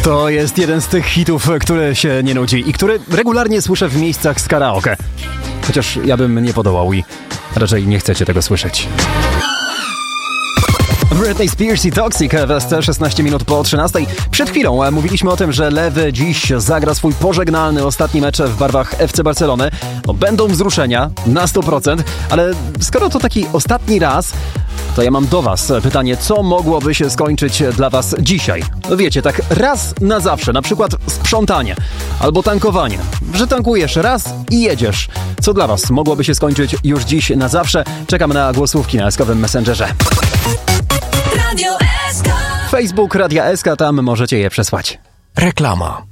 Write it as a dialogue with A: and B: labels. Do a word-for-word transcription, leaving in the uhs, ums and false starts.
A: To jest jeden z tych hitów, który się nie nudzi i który regularnie słyszę w miejscach z karaoke. Chociaż ja bym nie podołał i raczej nie chcecie tego słyszeć. Britney Spears i Toxic w S C szesnaście minut po trzynastej. Przed chwilą mówiliśmy o tym, że Lewy dziś zagra swój pożegnalny ostatni mecz w barwach F C Barcelony. No, będą wzruszenia na sto procent, ale skoro to taki ostatni raz, to ja mam do was pytanie, co mogłoby się skończyć dla was dzisiaj? No wiecie, tak raz na zawsze, na przykład sprzątanie albo tankowanie, że tankujesz raz i jedziesz. Co dla was mogłoby się skończyć już dziś na zawsze? Czekam na głosówki na eskowym Messengerze.
B: Radio S K.
A: Facebook Radia S K, tam możecie je przesłać.
C: Reklama.